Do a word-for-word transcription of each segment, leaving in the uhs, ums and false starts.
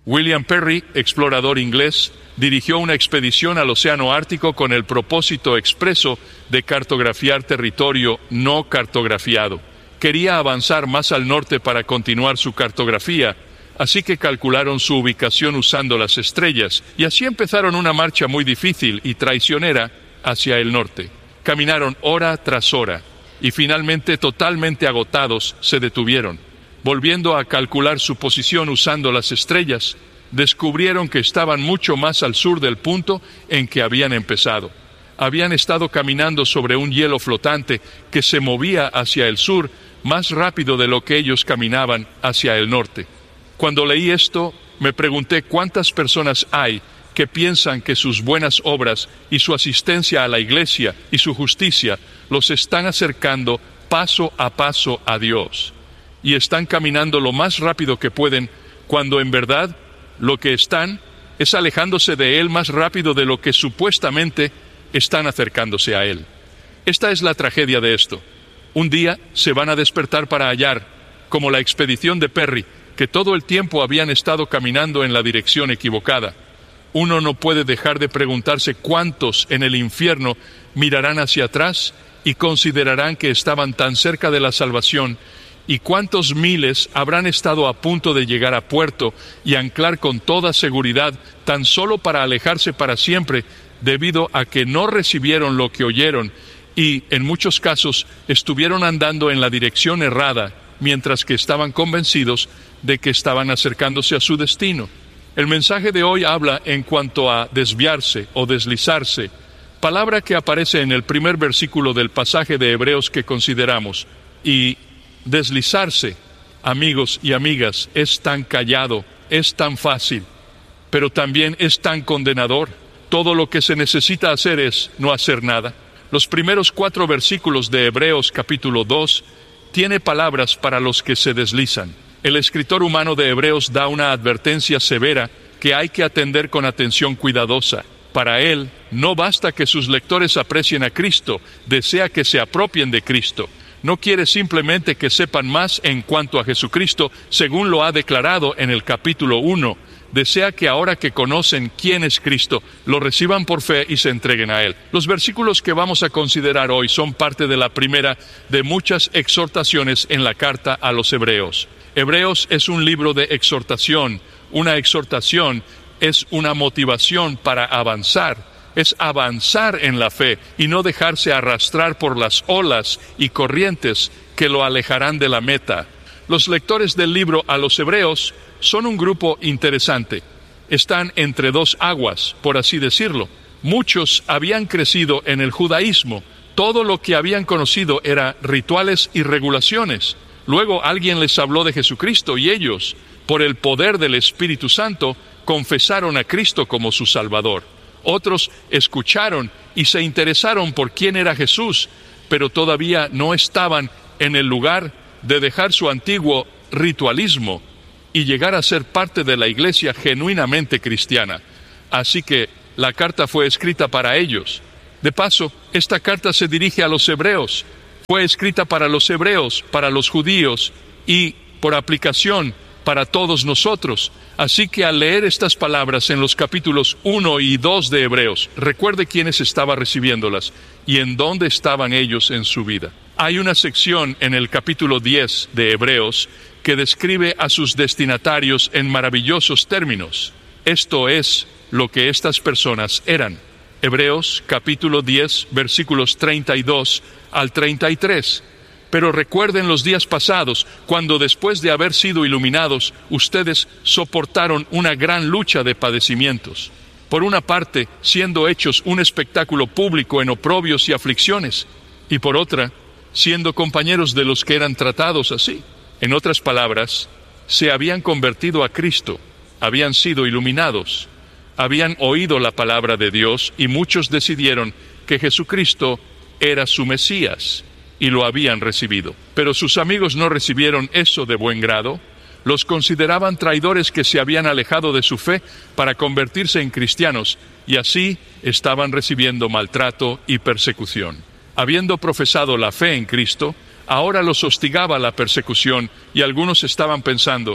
William Perry, explorador inglés, dirigió una expedición al Océano Ártico con el propósito expreso de cartografiar territorio no cartografiado. Quería avanzar más al norte para continuar su cartografía, así que calcularon su ubicación usando las estrellas, y así empezaron una marcha muy difícil y traicionera hacia el norte. Caminaron hora tras hora, y finalmente, totalmente agotados, se detuvieron. Volviendo a calcular su posición usando las estrellas, descubrieron que estaban mucho más al sur del punto en que habían empezado. Habían estado caminando sobre un hielo flotante que se movía hacia el sur más rápido de lo que ellos caminaban hacia el norte. Cuando leí esto, me pregunté cuántas personas hay que piensan que sus buenas obras y su asistencia a la iglesia y su justicia los están acercando paso a paso a Dios, y están caminando lo más rápido que pueden, cuando en verdad lo que están es alejándose de Él más rápido de lo que supuestamente están acercándose a Él. Esta es la tragedia de esto. Un día se van a despertar para hallar, como la expedición de Perry, que todo el tiempo habían estado caminando en la dirección equivocada. Uno no puede dejar de preguntarse cuántos en el infierno mirarán hacia atrás y considerarán que estaban tan cerca de la salvación, y cuántos miles habrán estado a punto de llegar a puerto y anclar con toda seguridad, tan solo para alejarse para siempre, debido a que no recibieron lo que oyeron y, en muchos casos, estuvieron andando en la dirección errada, mientras que estaban convencidos de que estaban acercándose a su destino. El mensaje de hoy habla en cuanto a desviarse o deslizarse, palabra que aparece en el primer versículo del pasaje de Hebreos que consideramos. Y deslizarse, amigos y amigas, es tan callado, es tan fácil, pero también es tan condenador. Todo lo que se necesita hacer es no hacer nada. Los primeros cuatro versículos de Hebreos capítulo dos tiene palabras para los que se deslizan. El escritor humano de Hebreos da una advertencia severa que hay que atender con atención cuidadosa. Para él, no basta que sus lectores aprecien a Cristo, desea que se apropien de Cristo. No quiere simplemente que sepan más en cuanto a Jesucristo, según lo ha declarado en el capítulo uno. Desea que ahora que conocen quién es Cristo, lo reciban por fe y se entreguen a Él. Los versículos que vamos a considerar hoy son parte de la primera de muchas exhortaciones en la carta a los Hebreos. Hebreos es un libro de exhortación. Una exhortación es una motivación para avanzar. Es avanzar en la fe y no dejarse arrastrar por las olas y corrientes que lo alejarán de la meta. Los lectores del libro a los Hebreos son un grupo interesante. Están entre dos aguas, por así decirlo. Muchos habían crecido en el judaísmo. Todo lo que habían conocido era rituales y regulaciones. Luego alguien les habló de Jesucristo y ellos, por el poder del Espíritu Santo, confesaron a Cristo como su Salvador. Otros escucharon y se interesaron por quién era Jesús, pero todavía no estaban en el lugar de dejar su antiguo ritualismo y llegar a ser parte de la iglesia genuinamente cristiana. Así que la carta fue escrita para ellos. De paso, esta carta se dirige a los hebreos. Fue escrita para los hebreos, para los judíos y, por aplicación, para todos nosotros. Así que al leer estas palabras en los capítulos uno y dos de Hebreos, recuerde quiénes estaban recibiéndolas y en dónde estaban ellos en su vida. Hay una sección en el capítulo diez de Hebreos que describe a sus destinatarios en maravillosos términos. Esto es lo que estas personas eran. Hebreos capítulo diez, versículos treinta y dos al treinta y tres. Pero recuerden los días pasados, cuando después de haber sido iluminados, ustedes soportaron una gran lucha de padecimientos. Por una parte, siendo hechos un espectáculo público en oprobios y aflicciones, y por otra, siendo compañeros de los que eran tratados así. En otras palabras, se habían convertido a Cristo, habían sido iluminados, habían oído la palabra de Dios y muchos decidieron que Jesucristo era su Mesías y lo habían recibido. Pero sus amigos no recibieron eso de buen grado. Los consideraban traidores que se habían alejado de su fe para convertirse en cristianos y así estaban recibiendo maltrato y persecución. Habiendo profesado la fe en Cristo, ahora los hostigaba la persecución y algunos estaban pensando,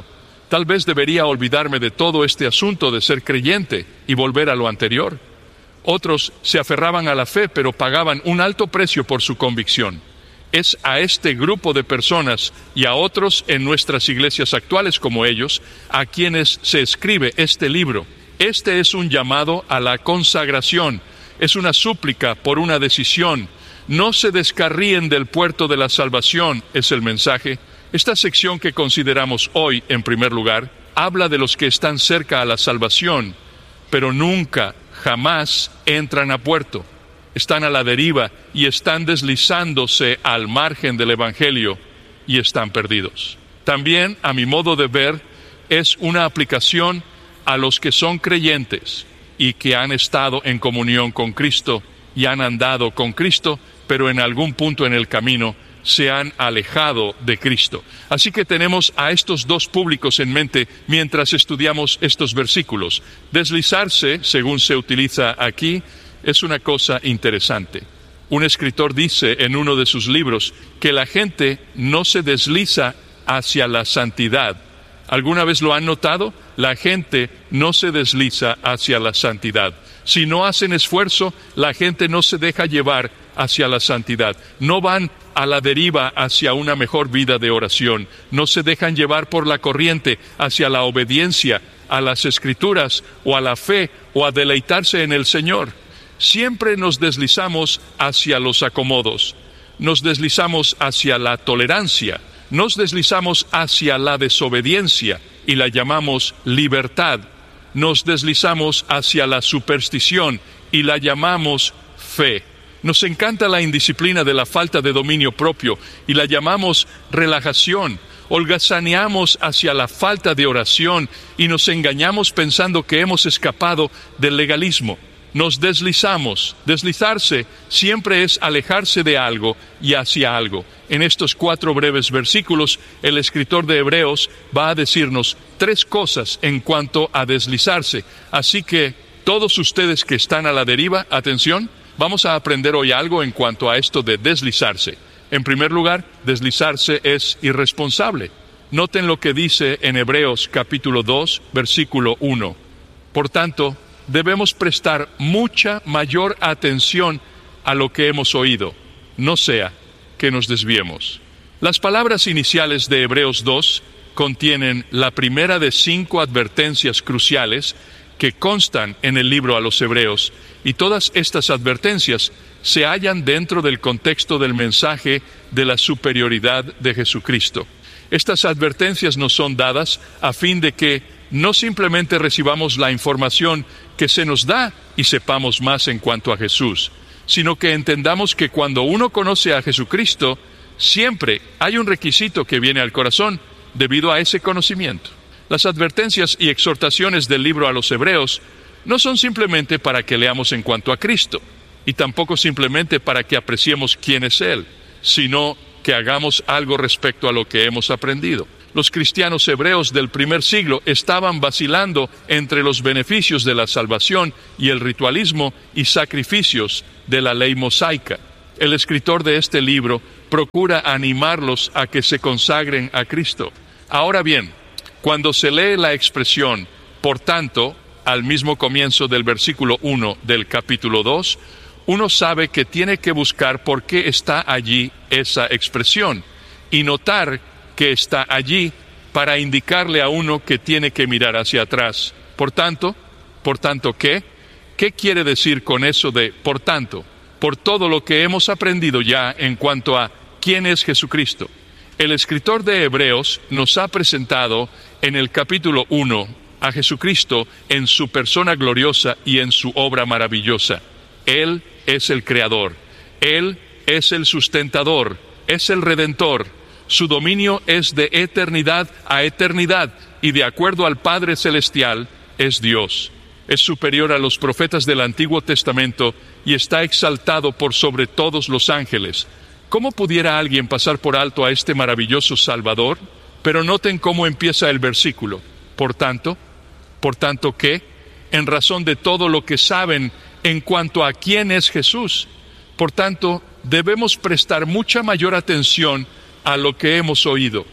Tal vez debería olvidarme de todo este asunto de ser creyente y volver a lo anterior. Otros se aferraban a la fe, pero pagaban un alto precio por su convicción. Es a este grupo de personas y a otros en nuestras iglesias actuales como ellos, a quienes se escribe este libro. Este es un llamado a la consagración, es una súplica por una decisión. No se descarríen del puerto de la salvación, es el mensaje. Esta sección que consideramos hoy, en primer lugar, habla de los que están cerca a la salvación, pero nunca, jamás entran a puerto. Están a la deriva y están deslizándose al margen del Evangelio y están perdidos. También, a mi modo de ver, es una aplicación a los que son creyentes y que han estado en comunión con Cristo y han andado con Cristo, pero en algún punto en el camino se han alejado de Cristo. Así que tenemos a estos dos públicos en mente mientras estudiamos estos versículos. Deslizarse, según se utiliza aquí, es una cosa interesante. Un escritor dice en uno de sus libros que la gente no se desliza hacia la santidad. ¿Alguna vez lo han notado? La gente no se desliza hacia la santidad. Si no hacen esfuerzo, la gente no se deja llevar hacia la santidad. No van a la deriva hacia una mejor vida de oración. No se dejan llevar por la corriente hacia la obediencia a las Escrituras o a la fe o a deleitarse en el Señor. Siempre nos deslizamos hacia los acomodos. Nos deslizamos hacia la tolerancia. Nos deslizamos hacia la desobediencia y la llamamos libertad. Nos deslizamos hacia la superstición y la llamamos fe. Nos encanta la indisciplina de la falta de dominio propio y la llamamos relajación. Holgazaneamos hacia la falta de oración y nos engañamos pensando que hemos escapado del legalismo. Nos deslizamos. Deslizarse siempre es alejarse de algo y hacia algo. En estos cuatro breves versículos, el escritor de Hebreos va a decirnos tres cosas en cuanto a deslizarse. Así que todos ustedes que están a la deriva, atención, vamos a aprender hoy algo en cuanto a esto de deslizarse. En primer lugar, deslizarse es irresponsable. Noten lo que dice en Hebreos capítulo dos, versículo uno. Por tanto, debemos prestar mucha mayor atención a lo que hemos oído, no sea que nos desviemos. Las palabras iniciales de Hebreos dos contienen la primera de cinco advertencias cruciales que constan en el libro a los Hebreos, y todas estas advertencias se hallan dentro del contexto del mensaje de la superioridad de Jesucristo. Estas advertencias nos son dadas a fin de que no simplemente recibamos la información que se nos da y sepamos más en cuanto a Jesús, sino que entendamos que cuando uno conoce a Jesucristo, siempre hay un requisito que viene al corazón debido a ese conocimiento. Las advertencias y exhortaciones del libro a los Hebreos no son simplemente para que leamos en cuanto a Cristo, y tampoco simplemente para que apreciemos quién es Él, sino que hagamos algo respecto a lo que hemos aprendido. Los cristianos hebreos del primer siglo estaban vacilando entre los beneficios de la salvación y el ritualismo y sacrificios de la ley mosaica. El escritor de este libro procura animarlos a que se consagren a Cristo. Ahora bien, cuando se lee la expresión, por tanto, al mismo comienzo del versículo uno del capítulo dos, uno sabe que tiene que buscar por qué está allí esa expresión y notar que está allí para indicarle a uno que tiene que mirar hacia atrás. Por tanto, ¿por tanto qué? ¿Qué quiere decir con eso de por tanto? Por todo lo que hemos aprendido ya en cuanto a quién es Jesucristo. El escritor de Hebreos nos ha presentado en el capítulo uno a Jesucristo en su persona gloriosa y en su obra maravillosa. Él es el Creador, Él es el sustentador, es el Redentor. Su dominio es de eternidad a eternidad y de acuerdo al Padre Celestial es Dios. Es superior a los profetas del Antiguo Testamento y está exaltado por sobre todos los ángeles. ¿Cómo pudiera alguien pasar por alto a este maravilloso Salvador? Pero noten cómo empieza el versículo. Por tanto, ¿por tanto qué? En razón de todo lo que saben en cuanto a quién es Jesús. Por tanto, debemos prestar mucha mayor atención a lo que hemos oído.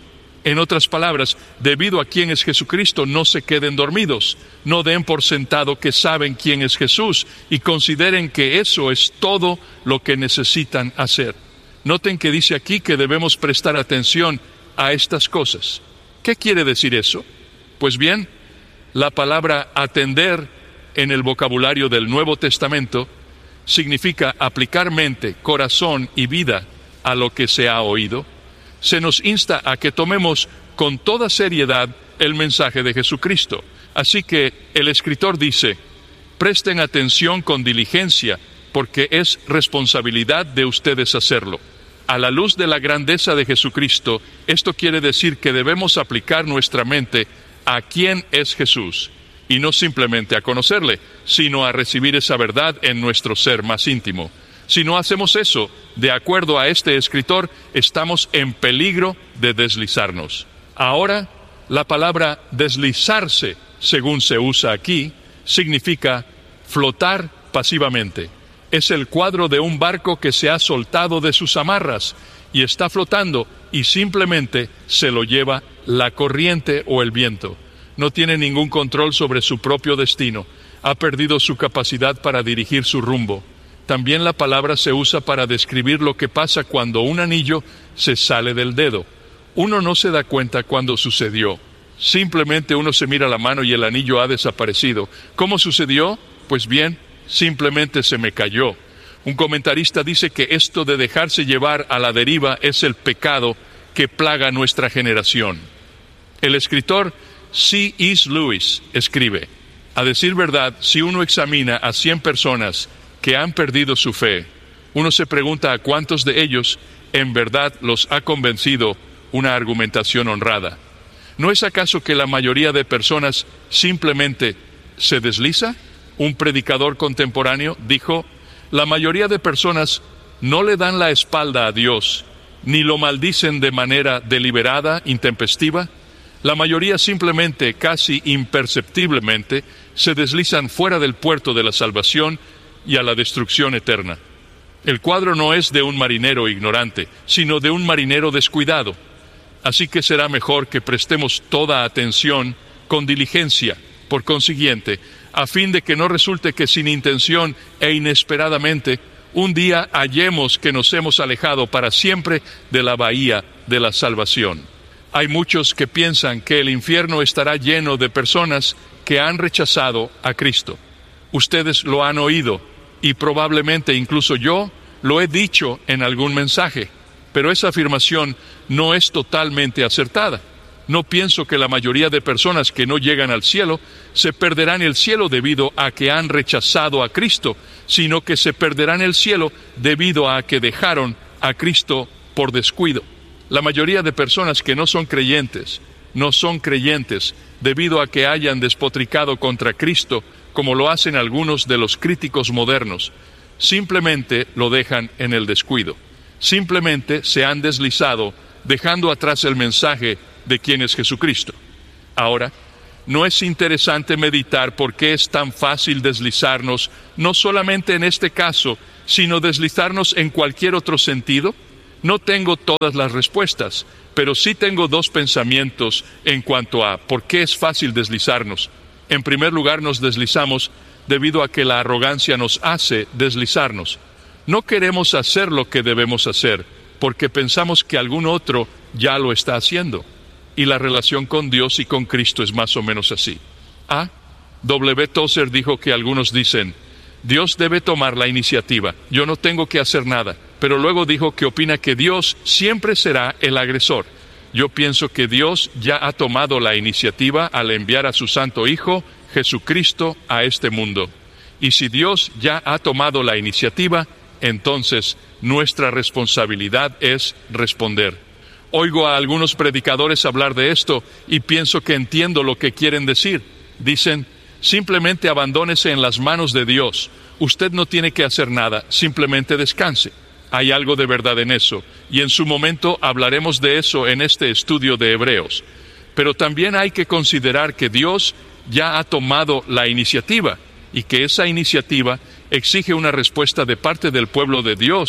En otras palabras, debido a quién es Jesucristo, no se queden dormidos. No den por sentado que saben quién es Jesús y consideren que eso es todo lo que necesitan hacer. Noten que dice aquí que debemos prestar atención a estas cosas. ¿Qué quiere decir eso? Pues bien, la palabra atender en el vocabulario del Nuevo Testamento significa aplicar mente, corazón y vida a lo que se ha oído. Se nos insta a que tomemos con toda seriedad el mensaje de Jesucristo. Así que el escritor dice, presten atención con diligencia, porque es responsabilidad de ustedes hacerlo. A la luz de la grandeza de Jesucristo, esto quiere decir que debemos aplicar nuestra mente a quién es Jesús, y no simplemente a conocerle, sino a recibir esa verdad en nuestro ser más íntimo. Si no hacemos eso, de acuerdo a este escritor, estamos en peligro de deslizarnos. Ahora, la palabra deslizarse, según se usa aquí, significa flotar pasivamente. Es el cuadro de un barco que se ha soltado de sus amarras y está flotando y simplemente se lo lleva la corriente o el viento. No tiene ningún control sobre su propio destino. Ha perdido su capacidad para dirigir su rumbo. También la palabra se usa para describir lo que pasa cuando un anillo se sale del dedo. Uno no se da cuenta cuando sucedió. Simplemente uno se mira la mano y el anillo ha desaparecido. ¿Cómo sucedió? Pues bien, simplemente se me cayó. Un comentarista dice que esto de dejarse llevar a la deriva es el pecado que plaga nuestra generación. El escritor C S Lewis escribe, a decir verdad, si uno examina a cien personas que han perdido su fe, uno se pregunta a cuántos de ellos en verdad los ha convencido una argumentación honrada. ¿No es acaso que la mayoría de personas simplemente se desliza? Un predicador contemporáneo dijo, la mayoría de personas no le dan la espalda a Dios, ni lo maldicen de manera deliberada, intempestiva. La mayoría simplemente, casi imperceptiblemente, se deslizan fuera del puerto de la salvación y a la destrucción eterna. El cuadro no es de un marinero ignorante, sino de un marinero descuidado. Así que será mejor que prestemos toda atención con diligencia, por consiguiente, a fin de que no resulte que sin intención e inesperadamente, un día hallemos que nos hemos alejado para siempre de la bahía de la salvación. Hay muchos que piensan que el infierno estará lleno de personas que han rechazado a Cristo. Ustedes lo han oído, y probablemente incluso yo lo he dicho en algún mensaje, pero esa afirmación no es totalmente acertada. No pienso que la mayoría de personas que no llegan al cielo se perderán el cielo debido a que han rechazado a Cristo, sino que se perderán el cielo debido a que dejaron a Cristo por descuido. La mayoría de personas que no son creyentes, no son creyentes debido a que hayan despotricado contra Cristo, como lo hacen algunos de los críticos modernos. Simplemente lo dejan en el descuido. Simplemente se han deslizado, dejando atrás el mensaje de quién es Jesucristo. Ahora, ¿no es interesante meditar por qué es tan fácil deslizarnos, no solamente en este caso, sino deslizarnos en cualquier otro sentido? No tengo todas las respuestas, pero sí tengo dos pensamientos en cuanto a por qué es fácil deslizarnos. En primer lugar, nos deslizamos debido a que la arrogancia nos hace deslizarnos. No queremos hacer lo que debemos hacer, porque pensamos que algún otro ya lo está haciendo. Y la relación con Dios y con Cristo es más o menos así. A. W. Tozer dijo que algunos dicen, Dios debe tomar la iniciativa, yo no tengo que hacer nada. Pero luego dijo que opina que Dios siempre será el agresor. Yo pienso que Dios ya ha tomado la iniciativa al enviar a su Santo Hijo, Jesucristo, a este mundo. Y si Dios ya ha tomado la iniciativa, entonces nuestra responsabilidad es responder. Oigo a algunos predicadores hablar de esto y pienso que entiendo lo que quieren decir. Dicen, simplemente abandónese en las manos de Dios. Usted no tiene que hacer nada, simplemente descanse. Hay algo de verdad en eso, y en su momento hablaremos de eso en este estudio de Hebreos. Pero también hay que considerar que Dios ya ha tomado la iniciativa, y que esa iniciativa exige una respuesta de parte del pueblo de Dios,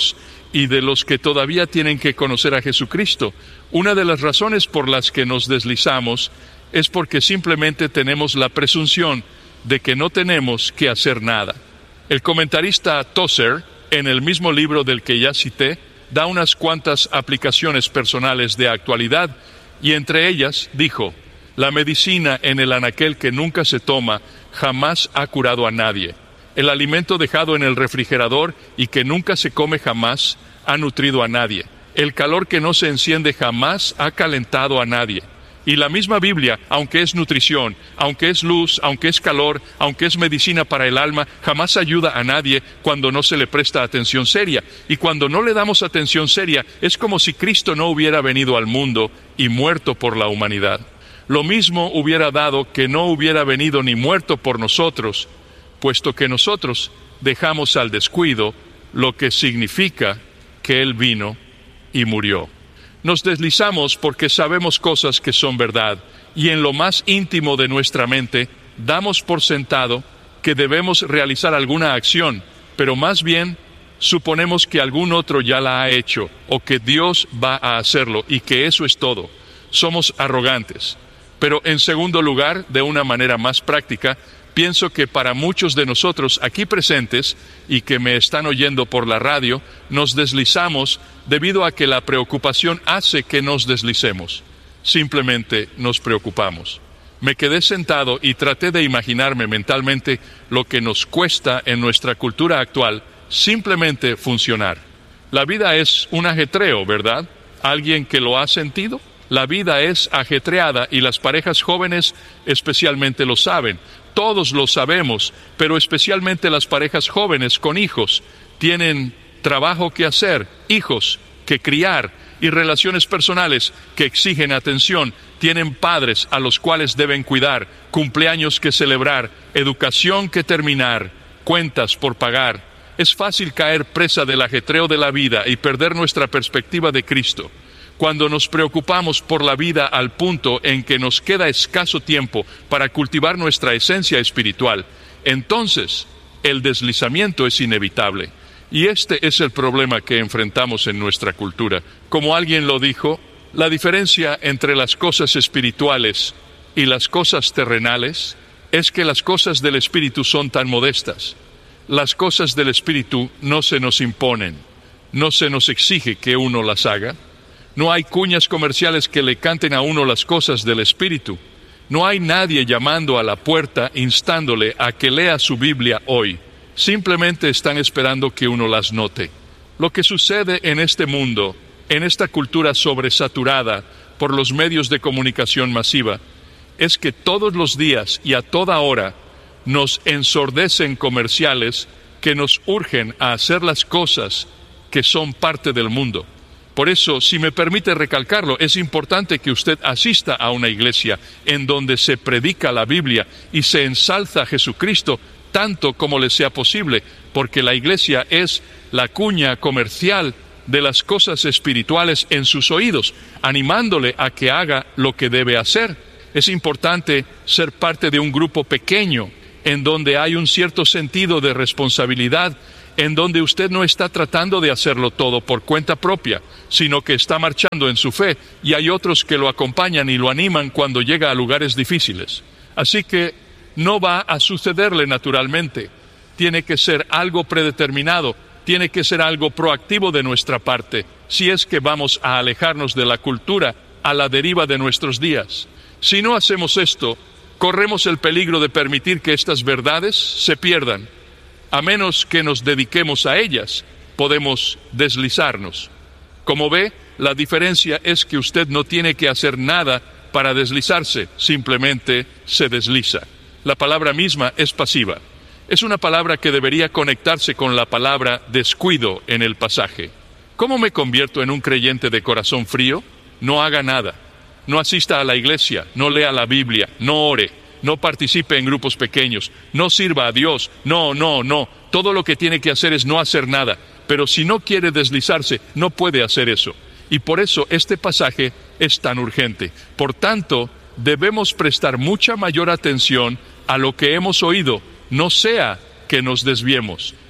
y de los que todavía tienen que conocer a Jesucristo. Una de las razones por las que nos deslizamos es porque simplemente tenemos la presunción de que no tenemos que hacer nada. El comentarista Tozer, en el mismo libro del que ya cité, da unas cuantas aplicaciones personales de actualidad, y entre ellas dijo: la medicina en el anaquel que nunca se toma jamás ha curado a nadie. El alimento dejado en el refrigerador y que nunca se come jamás ha nutrido a nadie. El calor que no se enciende jamás ha calentado a nadie. Y la misma Biblia, aunque es nutrición, aunque es luz, aunque es calor, aunque es medicina para el alma, jamás ayuda a nadie cuando no se le presta atención seria. Y cuando no le damos atención seria, es como si Cristo no hubiera venido al mundo y muerto por la humanidad. Lo mismo hubiera dado que no hubiera venido ni muerto por nosotros, puesto que nosotros dejamos al descuido lo que significa que Él vino y murió. Nos deslizamos porque sabemos cosas que son verdad, y en lo más íntimo de nuestra mente damos por sentado que debemos realizar alguna acción, pero más bien suponemos que algún otro ya la ha hecho, o que Dios va a hacerlo, y que eso es todo. Somos arrogantes. Pero en segundo lugar, de una manera más práctica, pienso que para muchos de nosotros aquí presentes y que me están oyendo por la radio, nos deslizamos debido a que la preocupación hace que nos deslicemos. Simplemente nos preocupamos. Me quedé sentado y traté de imaginarme mentalmente lo que nos cuesta en nuestra cultura actual simplemente funcionar. La vida es un ajetreo, ¿verdad? ¿Alguien que lo ha sentido? La vida es ajetreada y las parejas jóvenes especialmente lo saben. Todos lo sabemos, pero especialmente las parejas jóvenes con hijos tienen trabajo que hacer, hijos que criar y relaciones personales que exigen atención. Tienen padres a los cuales deben cuidar, cumpleaños que celebrar, educación que terminar, cuentas por pagar. Es fácil caer presa del ajetreo de la vida y perder nuestra perspectiva de Cristo. Cuando nos preocupamos por la vida al punto en que nos queda escaso tiempo para cultivar nuestra esencia espiritual, entonces el deslizamiento es inevitable. Y este es el problema que enfrentamos en nuestra cultura. Como alguien lo dijo, la diferencia entre las cosas espirituales y las cosas terrenales es que las cosas del espíritu son tan modestas. Las cosas del espíritu no se nos imponen, no se nos exige que uno las haga. No hay cuñas comerciales que le canten a uno las cosas del Espíritu. No hay nadie llamando a la puerta instándole a que lea su Biblia hoy. Simplemente están esperando que uno las note. Lo que sucede en este mundo, en esta cultura sobresaturada por los medios de comunicación masiva, es que todos los días y a toda hora nos ensordecen comerciales que nos urgen a hacer las cosas que son parte del mundo. Por eso, si me permite recalcarlo, es importante que usted asista a una iglesia en donde se predica la Biblia y se ensalza a Jesucristo tanto como le sea posible, porque la iglesia es la cuña comercial de las cosas espirituales en sus oídos, animándole a que haga lo que debe hacer. Es importante ser parte de un grupo pequeño en donde hay un cierto sentido de responsabilidad, en donde usted no está tratando de hacerlo todo por cuenta propia, sino que está marchando en su fe, y hay otros que lo acompañan y lo animan cuando llega a lugares difíciles. Así que no va a sucederle naturalmente. Tiene que ser algo predeterminado, tiene que ser algo proactivo de nuestra parte, si es que vamos a alejarnos de la cultura a la deriva de nuestros días. Si no hacemos esto, corremos el peligro de permitir que estas verdades se pierdan. A menos que nos dediquemos a ellas, podemos deslizarnos. Como ve, la diferencia es que usted no tiene que hacer nada para deslizarse, simplemente se desliza. La palabra misma es pasiva. Es una palabra que debería conectarse con la palabra descuido en el pasaje. ¿Cómo me convierto en un creyente de corazón frío? No haga nada. No asista a la iglesia, no lea la Biblia, no ore. No participe en grupos pequeños, no sirva a Dios, no, no, no. Todo lo que tiene que hacer es no hacer nada. Pero si no quiere deslizarse, no puede hacer eso. Y por eso este pasaje es tan urgente. Por tanto, debemos prestar mucha mayor atención a lo que hemos oído, no sea que nos desviemos.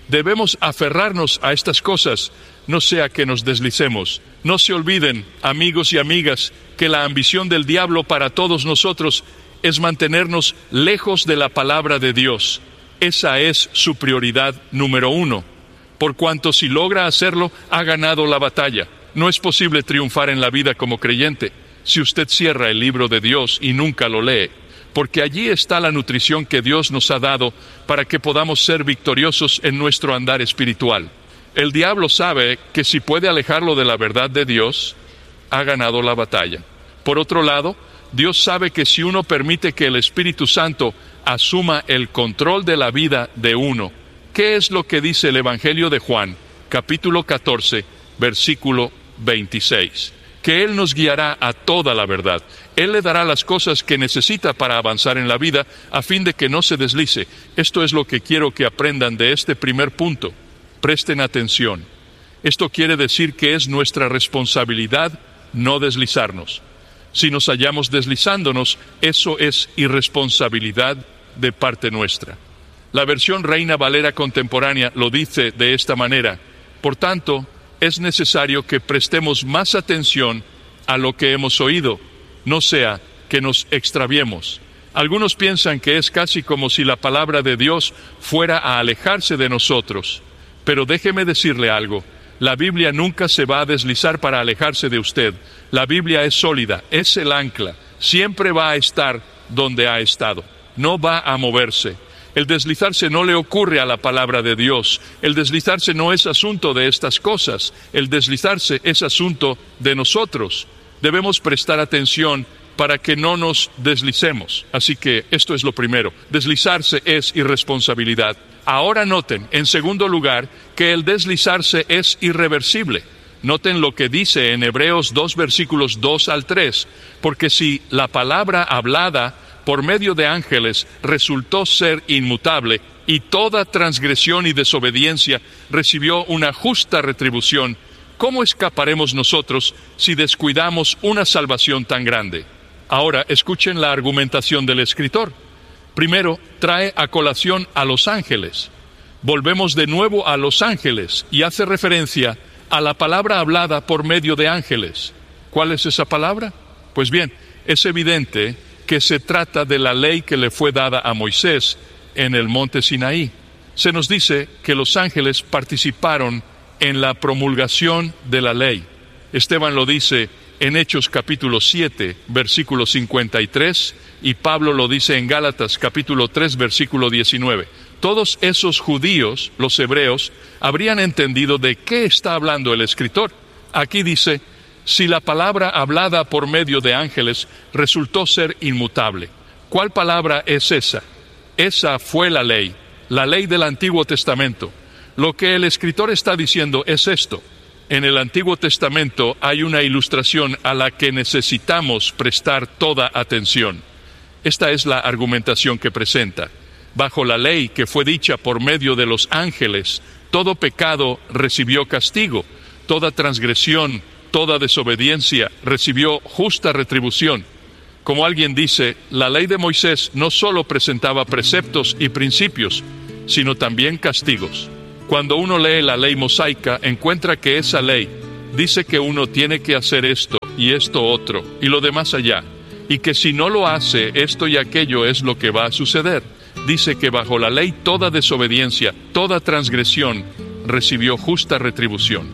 Debemos aferrarnos a estas cosas, no sea que nos deslicemos. No se olviden, amigos y amigas, que la ambición del diablo para todos nosotros es mantenernos lejos de la palabra de Dios. Esa es su prioridad número uno. Por cuanto si logra hacerlo, ha ganado la batalla. No es posible triunfar en la vida como creyente si usted cierra el libro de Dios y nunca lo lee, porque allí está la nutrición que Dios nos ha dado para que podamos ser victoriosos en nuestro andar espiritual. El diablo sabe que si puede alejarlo de la verdad de Dios, ha ganado la batalla. Por otro lado, Dios sabe que si uno permite que el Espíritu Santo asuma el control de la vida de uno, ¿qué es lo que dice el Evangelio de Juan, capítulo catorce, versículo veintiséis? Que Él nos guiará a toda la verdad. Él le dará las cosas que necesita para avanzar en la vida, a fin de que no se deslice. Esto es lo que quiero que aprendan de este primer punto. Presten atención. Esto quiere decir que es nuestra responsabilidad no deslizarnos. Si nos hallamos deslizándonos, eso es irresponsabilidad de parte nuestra. La versión Reina Valera contemporánea lo dice de esta manera: por tanto, es necesario que prestemos más atención a lo que hemos oído, no sea que nos extraviemos. Algunos piensan que es casi como si la palabra de Dios fuera a alejarse de nosotros. Pero déjeme decirle algo, la Biblia nunca se va a deslizar para alejarse de usted. La Biblia es sólida, es el ancla, siempre va a estar donde ha estado, no va a moverse. El deslizarse no le ocurre a la palabra de Dios. El deslizarse no es asunto de estas cosas. El deslizarse es asunto de nosotros. Debemos prestar atención para que no nos deslicemos. Así que esto es lo primero. Deslizarse es irresponsabilidad. Ahora noten, en segundo lugar, que el deslizarse es irreversible. Noten lo que dice en Hebreos dos, versículos dos al tres. Porque si la palabra hablada por medio de ángeles resultó ser inmutable, y toda transgresión y desobediencia recibió una justa retribución, ¿cómo escaparemos nosotros si descuidamos una salvación tan grande? Ahora, escuchen la argumentación del escritor. Primero, trae a colación a los ángeles. Volvemos de nuevo a los ángeles, y hace referencia a la palabra hablada por medio de ángeles. ¿Cuál es esa palabra? Pues bien, es evidente que se trata de la ley que le fue dada a Moisés en el monte Sinaí. Se nos dice que los ángeles participaron en la promulgación de la ley. Esteban lo dice en Hechos capítulo siete, versículo cincuenta y tres, y Pablo lo dice en Gálatas capítulo tres, versículo diecinueve. Todos esos judíos, los hebreos, habrían entendido de qué está hablando el escritor. Aquí dice: si la palabra hablada por medio de ángeles resultó ser inmutable. ¿Cuál palabra es esa? Esa fue la ley, la ley del Antiguo Testamento. Lo que el escritor está diciendo es esto: en el Antiguo Testamento hay una ilustración a la que necesitamos prestar toda atención. Esta es la argumentación que presenta. Bajo la ley que fue dicha por medio de los ángeles, todo pecado recibió castigo, toda transgresión, toda desobediencia recibió justa retribución. Como alguien dice, la ley de Moisés no solo presentaba preceptos y principios, sino también castigos. Cuando uno lee la ley mosaica, encuentra que esa ley dice que uno tiene que hacer esto y esto otro, y lo demás allá, y que si no lo hace, esto y aquello es lo que va a suceder. Dice que bajo la ley toda desobediencia, toda transgresión recibió justa retribución.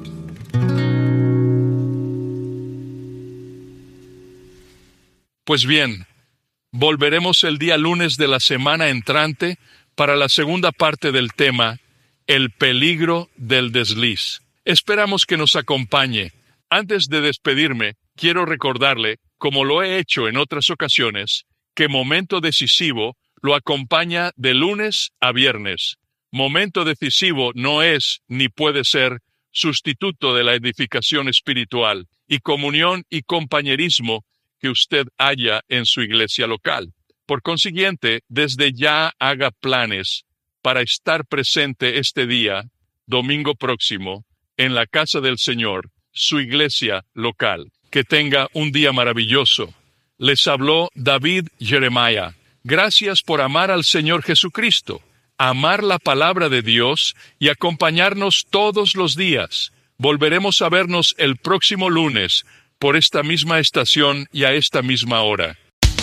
Pues bien, volveremos el día lunes de la semana entrante para la segunda parte del tema, el peligro del desliz. Esperamos que nos acompañe. Antes de despedirme, quiero recordarle, como lo he hecho en otras ocasiones, que Momento Decisivo lo acompaña de lunes a viernes. Momento Decisivo no es ni puede ser sustituto de la edificación espiritual y comunión y compañerismo que usted haya en su iglesia local. Por consiguiente, desde ya haga planes para estar presente este día, domingo próximo, en la casa del Señor, su iglesia local. Que tenga un día maravilloso. Les habló David Jeremiah. Gracias por amar al Señor Jesucristo. amar la palabra de Dios y acompañarnos todos los días. Volveremos a vernos el próximo lunes por esta misma estación y a esta misma hora.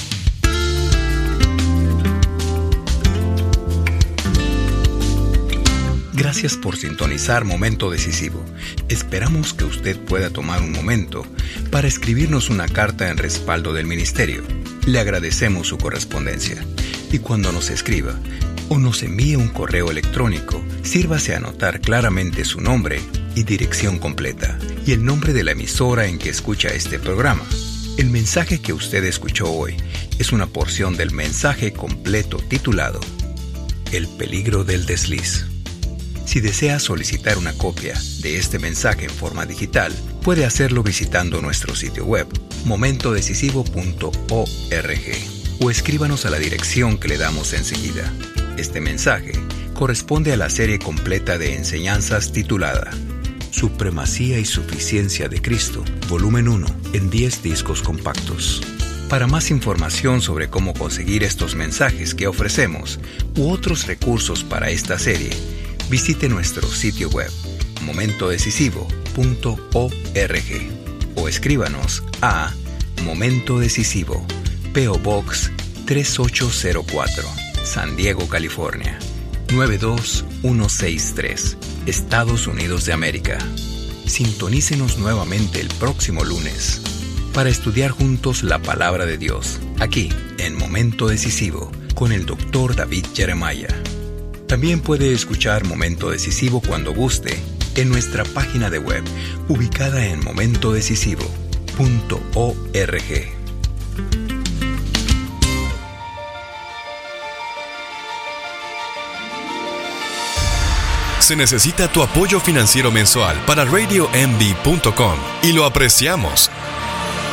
Gracias por sintonizar Momento Decisivo. Esperamos que usted pueda tomar un momento para escribirnos una carta en respaldo del ministerio. Le agradecemos su correspondencia. Y cuando nos escriba o nos envíe un correo electrónico, sírvase a anotar claramente su nombre y dirección completa y el nombre de la emisora en que escucha este programa. El mensaje que usted escuchó hoy es una porción del mensaje completo titulado El peligro del desliz. Si desea solicitar una copia de este mensaje en forma digital, puede hacerlo visitando nuestro sitio web, momento decisivo punto org, o escríbanos a la dirección que le damos enseguida. Este mensaje corresponde a la serie completa de enseñanzas titulada Supremacía y Suficiencia de Cristo, volumen uno, en diez discos compactos. Para más información sobre cómo conseguir estos mensajes que ofrecemos u otros recursos para esta serie, visite nuestro sitio web, momento decisivo punto org, o escríbanos a Momento Decisivo, P O Box tres ocho cero cuatro, San Diego, California, nueve dos uno seis tres, Estados Unidos de América. Sintonícenos nuevamente el próximo lunes para estudiar juntos la Palabra de Dios, aquí en Momento Decisivo, con el doctor David Jeremiah. También puede escuchar Momento Decisivo cuando guste en nuestra página de web, ubicada en momento decisivo punto org. Se necesita tu apoyo financiero mensual para radio m v punto com y lo apreciamos.